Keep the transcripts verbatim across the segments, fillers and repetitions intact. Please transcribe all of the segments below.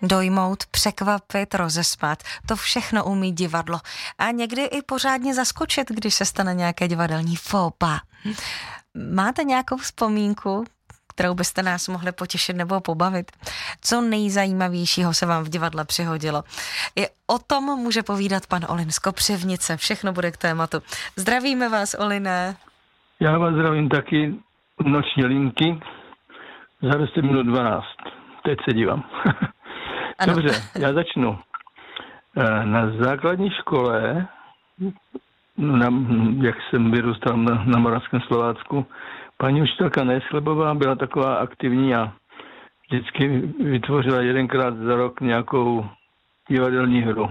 Dojmout, překvapit, rozesmát. To všechno umí divadlo. A někdy i pořádně zaskočit, když se stane nějaké divadelní faux pas. Máte nějakou vzpomínku, kterou byste nás mohli potěšit nebo pobavit? Co nejzajímavějšího se vám v divadle přihodilo? I o tom může povídat pan Olin z Kopřivnice. Všechno bude k tématu. Zdravíme vás, Oliné. Já vás zdravím taky. Noční linky. Za deset minut dvanáct. Teď se dívám. Dobře, já začnu. Na základní škole, na, jak jsem vyrůstal na, na Moravském Slovácku, paní učitelka Neslebová byla taková aktivní a vždycky vytvořila jedenkrát za rok nějakou divadelní hru.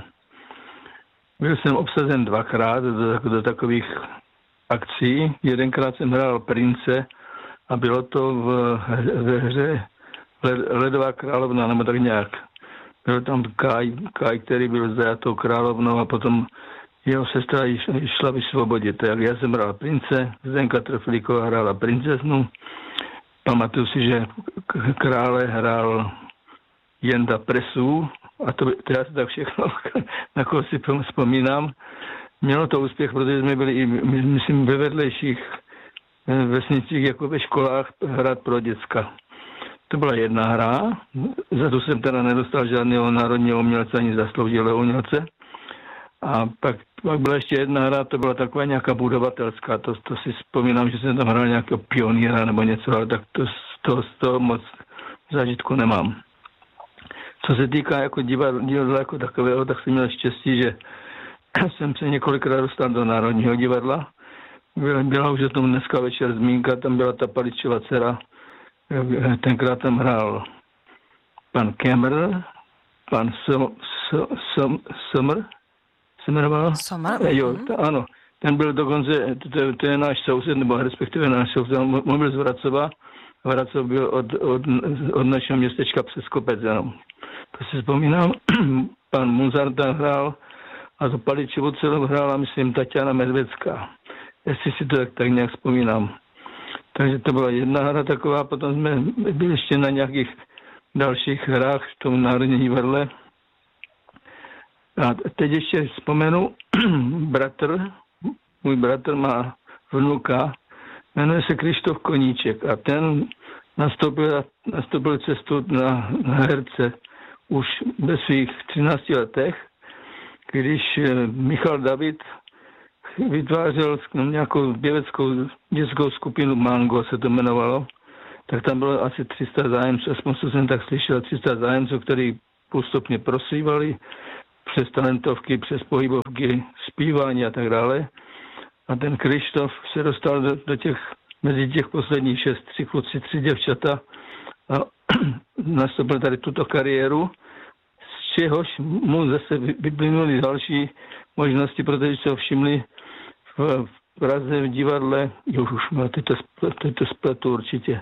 Byl jsem obsazen dvakrát do, do takových akcí. Jedenkrát jsem hrál prince a bylo to v, ve hře Ledová královna, nebo tak nějak. Byl tam Kaj, Kaj, který byl zajatou královnou a potom jeho sestra šla vysvobodit. Tak já jsem hrál prince, Zdenka Treflíková hrála princeznu. Pamatuju si, že krále hrál Jenda Presů a to, to já si tak všechno, na koho si vzpomínám. Mělo to úspěch, protože jsme byli i, myslím, ve vedlejších vesnicích, jako ve školách, hrát pro děcka. To byla jedna hra, za to jsem teda nedostal žádného národního umělce ani zasloužilého umělce. A pak, pak byla ještě jedna hra, to byla taková nějaká budovatelská, to, to si vzpomínám, že jsem tam hrál nějakého pionýra nebo něco, ale tak to, to, z toho moc zážitku nemám. Co se týká jako divadla, divadla jako takového, tak jsem měl štěstí, že jsem se několikrát dostal do Národního divadla. Byla, byla už o tom dneska večer zmínka, tam byla ta Paličova dcera. Tenkrát tam hrál pan Kemr, pan Somr, se jmenoval? Somr? Jo, to, ano. Ten byl dokonce, to, to je náš soused, nebo respektive náš soused, on byl z Vracova. Vracov byl od, od, od našeho městečka přes kopec jenom. To si vzpomínám, pan Munzar tam hrál a to Paličovu dceru hrála, myslím, Tatiana Medvecká. Jestli si to tak, tak nějak vzpomínám. Takže to byla jedna hra taková, potom jsme byli ještě na nějakých dalších hrách v tom Národním divadle. A teď ještě vzpomenu, bratr, můj bratr má vnuka, jmenuje se Krištof Koníček a ten nastoupil, nastoupil cestu na, na herce už ve svých třinácti letech, když Michal David vytvářel nějakou pěveckou dětskou skupinu Mango, se to jmenovalo, tak tam bylo asi tři sta zájemců, aspoň co jsem tak slyšel, tři sta zájemců, kteří postupně prosívali přes talentovky, přes pohybovky, zpívání a tak dále. A ten Krištof se dostal do, do těch, mezi těch posledních šest, tři kluci, tři děvčata a nastoupil tady tuto kariéru, z čehož mu zase vyplynuly další možnosti, protože se ho všimli v Praze v divadle, jo, už má tyto, tyto spletu určitě.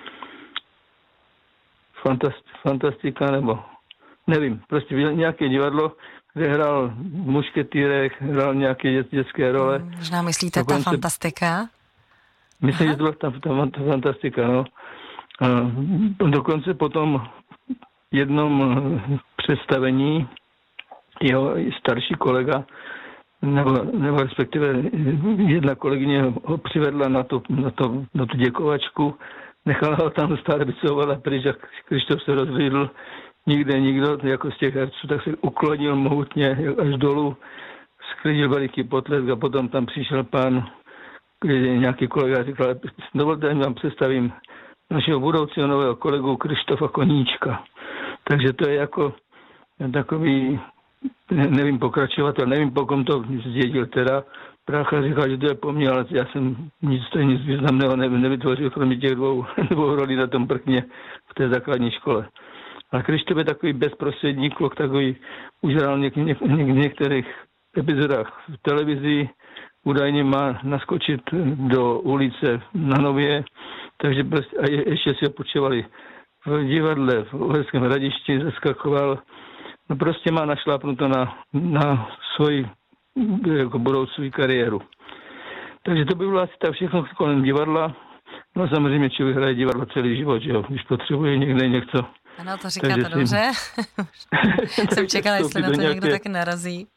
Fantast, fantastika, nebo nevím, prostě nějaké divadlo, kde hrál v Mušketýrech, hrál nějaké dět, dětské role. Možná myslíte dokonce, ta fantastika? Myslím, že to byla ta, ta, ta fantastika, no. A dokonce potom jednom představení jeho starší kolega, nebo, nebo respektive jedna kolegyně ho přivedla na, to, na, to, na tu děkovačku, nechala ho tam stát, vycouvala pryč a Krištof se rozhlídl, nikde nikdo, jako z těch herců, tak se uklonil mohutně až dolů, sklidil veliký potlesk a potom tam přišel pán, nějaký kolega říkal, dovolte, vám představím našeho budoucího nového kolegu Krištofa Koníčka. Takže to je jako takový, nevím pokračovat, ale nevím, po kom to zdědil teda. Brácha říkal, že to je po mně, ale já jsem nic, to nic významného nevytvořil, kromě těch dvou, dvou rolí na tom prkně v té základní škole. A Krištof je takový bezprostřední kluk, takový už hrál něk, něk, něk, v některých epizodách v televizi, údajně má naskočit do ulice na Nově, takže prostě, a je, ještě si ho počívali v divadle v Uherském Hradišti, zaskakoval. No prostě má našlápnuto na, na svoji jako budoucí kariéru. Takže to by bylo asi tak všechno kolem divadla. No samozřejmě člověk hraje divadlo celý život, že jo, když potřebuje někde něco Ano, to říkáte takže dobře. Jsem čekala, jestli na to nějaké... někdo taky narazí.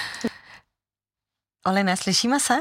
Olene, slyšíme se?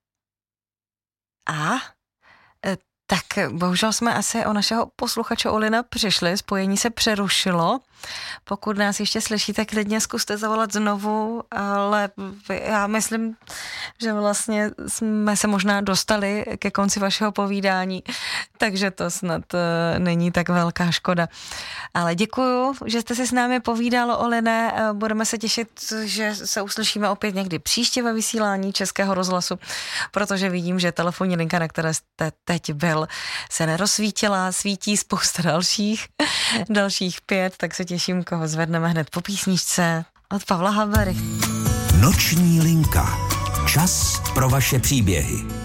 A? Tak bohužel jsme asi o našeho posluchače Olina přišli, spojení se přerušilo. Pokud nás ještě slyšíte, klidně zkuste zavolat znovu, ale já myslím, že vlastně jsme se možná dostali ke konci vašeho povídání, takže to snad není tak velká škoda. Ale děkuju, že jste si s námi povídal, Oline. Budeme se těšit, že se uslyšíme opět někdy příště ve vysílání Českého rozhlasu, protože vidím, že telefonní linka, na které jste teď byl, se nerozsvítila, svítí spousta dalších, dalších pět, tak se těším, koho zvedneme hned po písničce od Pavla Habery. Noční linka. Čas pro vaše příběhy.